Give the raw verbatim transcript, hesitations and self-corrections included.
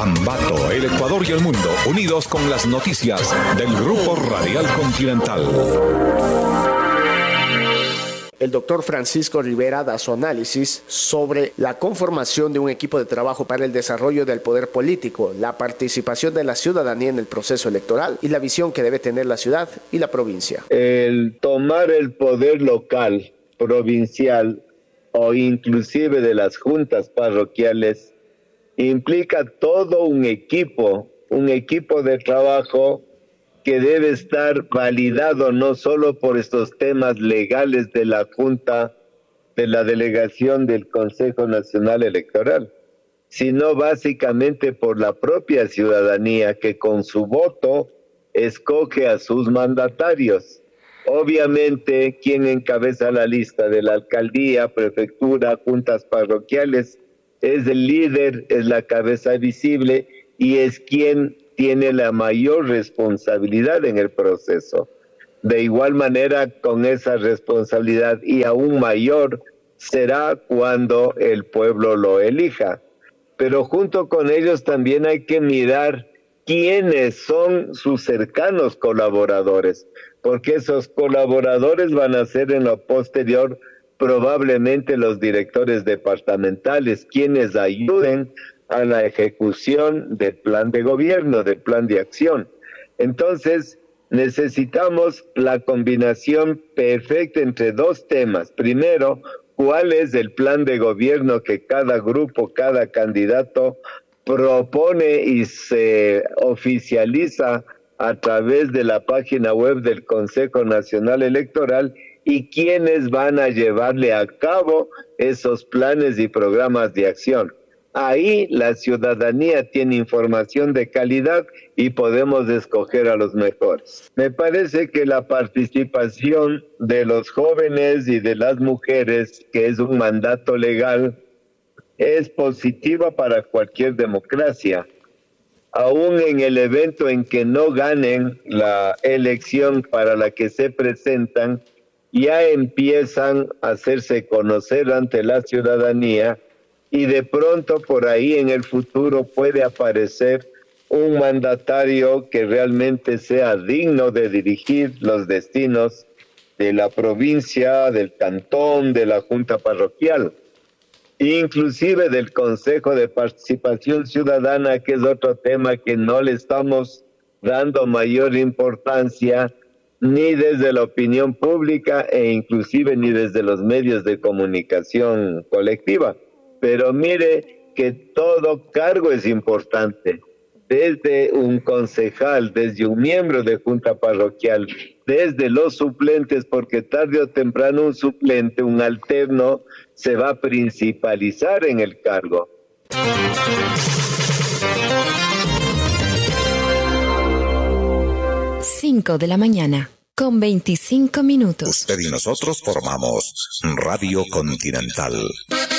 Ambato, el Ecuador y el mundo, unidos con las noticias del Grupo Radial Continental. El doctor Francisco Rivera da su análisis sobre la conformación de un equipo de trabajo para el desarrollo del poder político, la participación de la ciudadanía en el proceso electoral y la visión que debe tener la ciudad y la provincia. El tomar el poder local, provincial o inclusive de las juntas parroquiales implica todo un equipo, un equipo de trabajo que debe estar validado no solo por estos temas legales de la Junta, de la delegación del Consejo Nacional Electoral, sino básicamente por la propia ciudadanía que con su voto escoge a sus mandatarios. Obviamente, quien encabeza la lista de la alcaldía, prefectura, juntas parroquiales, es el líder, es la cabeza visible y es quien tiene la mayor responsabilidad en el proceso. De igual manera, con esa responsabilidad y aún mayor será cuando el pueblo lo elija. Pero junto con ellos también hay que mirar quiénes son sus cercanos colaboradores, porque esos colaboradores van a ser en lo posterior probablemente los directores departamentales, quienes ayuden a la ejecución del plan de gobierno, del plan de acción. Entonces, necesitamos la combinación perfecta entre dos temas. Primero, ¿cuál es el plan de gobierno que cada grupo, cada candidato propone y se oficializa a través de la página web del Consejo Nacional Electoral? ¿Y quiénes van a llevarle a cabo esos planes y programas de acción? Ahí la ciudadanía tiene información de calidad y podemos escoger a los mejores. Me parece que la participación de los jóvenes y de las mujeres, que es un mandato legal, es positiva para cualquier democracia. Aún en el evento en que no ganen la elección para la que se presentan, ya empiezan a hacerse conocer ante la ciudadanía y de pronto por ahí en el futuro puede aparecer un mandatario que realmente sea digno de dirigir los destinos de la provincia, del cantón, de la junta parroquial, inclusive del Consejo de Participación Ciudadana, que es otro tema que no le estamos dando mayor importancia ni desde la opinión pública e inclusive ni desde los medios de comunicación colectiva. Pero mire que todo cargo es importante, desde un concejal, desde un miembro de junta parroquial, desde los suplentes, porque tarde o temprano un suplente, un alterno, se va a principalizar en el cargo. cinco de la mañana, con veinticinco minutos. Usted y nosotros formamos Radio Continental.